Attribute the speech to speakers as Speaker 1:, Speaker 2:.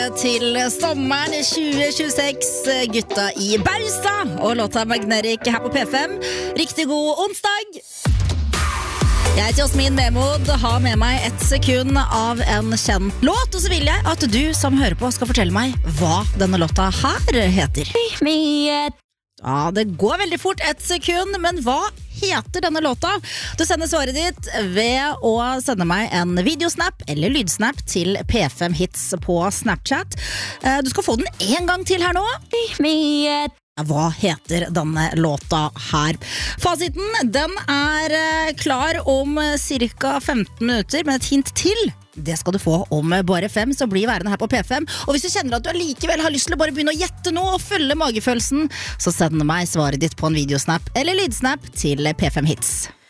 Speaker 1: Til sommeren 2026, gutta i Bausa og låta Magnetic her på P5. Riktig god onsdag. Jeg heter Jasmin Memod, har med meg 1 sekund av en kjent låt, og så vil jeg at du som hører på skal fortelle meg hva denne låta her heter. Ja, det går veldig fort, 1 sekund, men hva heter denne låta? Du sender svaret ditt ved å sende meg en videosnap eller lydsnap til P5 Hits på Snapchat. Du skal få den en gang til her nå. Hva heter denne låta her? Fasiten, den er klar om cirka 15 minutter, men et hint til. Det skal du få om bare 5, så bli værende her på P5. Og hvis du kjenner at du allikevel har lyst til å bare begynne å gjette nå og følge magefølelsen, så send meg svaret ditt på en videosnap eller lydsnap til P5 Hits.